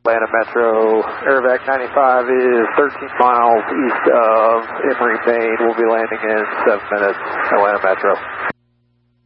Atlanta Metro, Airvac 95 is 13 miles east of Emory, Maine. We'll be landing in 7 minutes, Atlanta Metro.